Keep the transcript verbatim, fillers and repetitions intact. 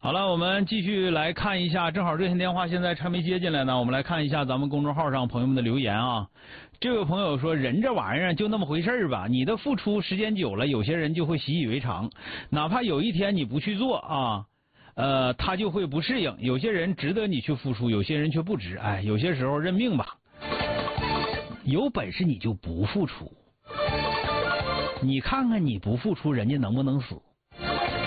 好了，我们继续来看一下，正好热线电话现在还没接进来呢，我们来看一下咱们公众号上朋友们的留言啊。这位朋友说，人这玩意儿就那么回事儿吧，你的付出时间久了，有些人就会习以为常，哪怕有一天你不去做啊，呃，他就会不适应。有些人值得你去付出，有些人却不值。哎，有些时候认命吧，有本事你就不付出，你看看你不付出，人家能不能死？